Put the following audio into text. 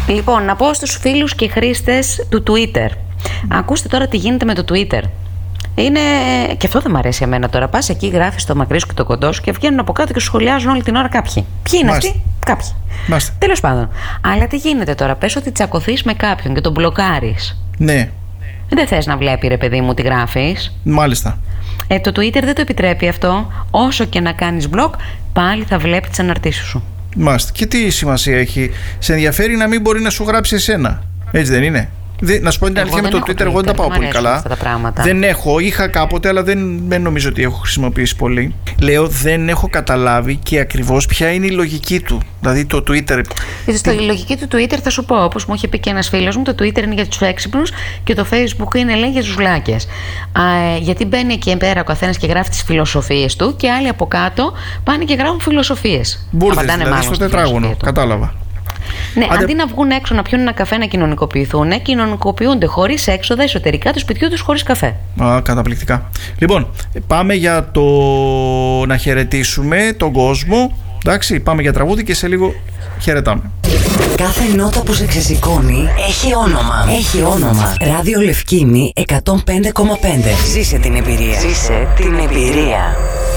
Λοιπόν, να πω στους φίλους και χρήστες του Twitter. Ακούστε τώρα τι γίνεται με το Twitter. Είναι. Και αυτό δεν μου αρέσει εμένα τώρα. Πας εκεί, γράφεις το μακρύ σου και το κοντό σου και βγαίνουν από κάτω και σχολιάζουν όλη την ώρα κάποιοι. Ποιοι είναι αυτοί? Κάποιοι. Τέλος πάντων. Αλλά τι γίνεται τώρα? Πες ότι τσακωθείς με κάποιον και τον μπλοκάρεις. Ναι. Δεν θες να βλέπει, ρε παιδί μου, τι γράφεις. Μάλιστα. Το Twitter δεν το επιτρέπει αυτό. Όσο και να κάνεις blog, πάλι θα βλέπει τις αναρτήσεις σου. Μάλιστα. Και τι σημασία έχει? Σε ενδιαφέρει να μην μπορεί να σου γράψει εσένα. Έτσι δεν είναι? Να σου πω την αλήθεια, με το Twitter εγώ δεν τα πάω πολύ καλά. Δεν έχω, είχα κάποτε, αλλά δεν νομίζω ότι έχω χρησιμοποιήσει πολύ. Λέω, δεν έχω καταλάβει και ακριβώς ποια είναι η λογική του. Δηλαδή το Twitter. Η λογική του Twitter θα σου πω, όπως μου είχε πει και ένας φίλος μου, το Twitter είναι για τους έξυπνους και το Facebook είναι, λέει, για τους βλάκες. Γιατί μπαίνει εκεί πέρα ο καθένας και γράφει τις φιλοσοφίες του και άλλοι από κάτω πάνε και γράφουν φιλοσοφίες. Μπούρδες, δηλαδή στο τετράγωνο. Κατάλαβα. Ναι, αντί να βγουν έξω να πιούν ένα καφέ να κοινωνικοποιηθούν, κοινωνικοποιούνται χωρίς έξοδα εσωτερικά του σπιτιού τους χωρίς καφέ. Καταπληκτικά. Λοιπόν, πάμε για το να χαιρετήσουμε τον κόσμο. Εντάξει, πάμε για τραγούδι και σε λίγο χαιρετάμε. Κάθε νότα που σε ξεσηκώνει έχει όνομα. Έχει όνομα. Ράδιο Λευκίνη 105,5. Ζήσε την εμπειρία. Ζήσε την εμπειρία.